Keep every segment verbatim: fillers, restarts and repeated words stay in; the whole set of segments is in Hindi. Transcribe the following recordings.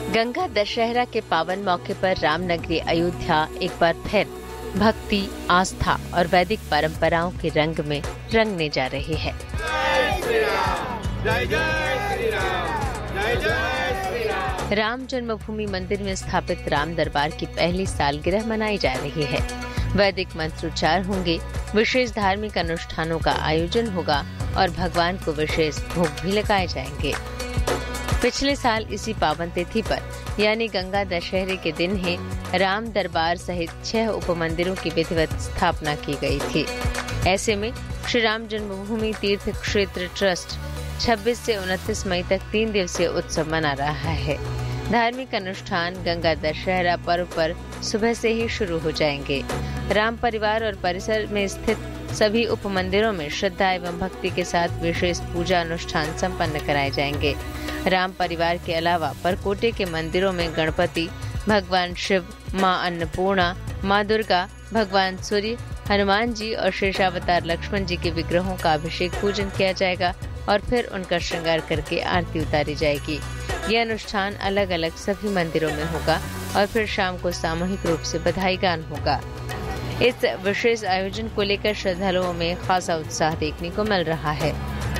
गंगा दशहरा के पावन मौके पर रामनगरी अयोध्या एक बार फिर भक्ति, आस्था और वैदिक परंपराओं के रंग में रंगने जा रही है। जय श्री राम, जय जय श्री राम, जय जय श्री राम। राम जन्मभूमि मंदिर में स्थापित राम दरबार की पहली सालगिरह मनाई जा रही है। वैदिक मंत्रोच्चार होंगे, विशेष धार्मिक अनुष्ठानों का आयोजन होगा और भगवान को विशेष भोग भी लगाए जाएंगे। पिछले साल इसी पावन तिथि पर यानी गंगा दशहरे के दिन ही राम दरबार सहित छह उपमंदिरों की विधिवत स्थापना की गई थी। ऐसे में श्री राम जन्मभूमि तीर्थ क्षेत्र ट्रस्ट छब्बीस से उनतीस मई तक तीन दिवसीय उत्सव मना रहा है। धार्मिक अनुष्ठान गंगा दशहरा पर्व पर सुबह से ही शुरू हो जाएंगे। राम परिवार और परिसर में स्थित सभी उपमंदिरों में श्रद्धा एवं भक्ति के साथ विशेष पूजा अनुष्ठान संपन्न कराए जाएंगे। राम परिवार के अलावा परकोटे के मंदिरों में गणपति, भगवान शिव, मां अन्नपूर्णा, मां दुर्गा, भगवान सूर्य, हनुमान जी और शेषावतार लक्ष्मण जी के विग्रहों का अभिषेक पूजन किया जाएगा और फिर उनका श्रृंगार करके आरती उतारी जाएगी। यह अनुष्ठान अलग अलग सभी मंदिरों में होगा और फिर शाम को सामूहिक रूप से बधाई गान होगा। इस विशेष आयोजन को लेकर श्रद्धालुओं में खासा उत्साह देखने को मिल रहा है।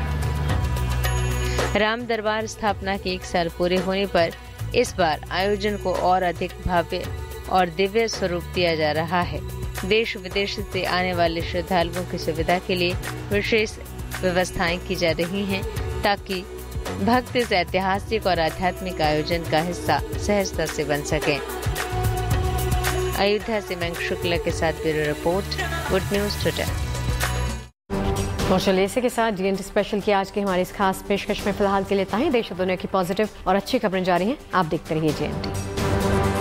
राम दरबार स्थापना के एक साल पूरे होने पर इस बार आयोजन को और अधिक भव्य और दिव्य स्वरूप दिया जा रहा है। देश विदेश से आने वाले श्रद्धालुओं की सुविधा के लिए विशेष व्यवस्थाएं की जा रही हैं ताकि भक्त इस ऐतिहासिक और आध्यात्मिक आयोजन का हिस्सा सहजता से बन सकें। अयोध्या से मैं शुक्ला के साथ bureau report, good news today. तो चलिए इसी के साथ डीएनटी स्पेशल की आज की हमारी इस खास पेशकश में फिलहाल के लिए इतना ही। देश और दुनिया की पॉजिटिव और अच्छी खबरें जारी हैं। आप देखते रहिए डीएनटी।